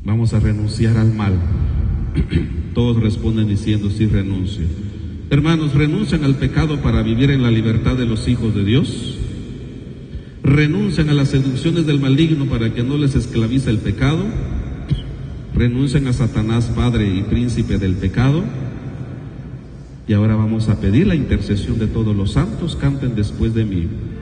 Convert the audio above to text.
Vamos a renunciar al mal. Todos responden diciendo: sí, renuncio. Hermanos, ¿renuncian al pecado para vivir en la libertad de los hijos de Dios? ¿Renuncian a las seducciones del maligno para que no les esclavice el pecado? ¿Renuncian a Satanás, padre y príncipe del pecado? Y ahora vamos a pedir la intercesión de todos los santos. Canten después de mí.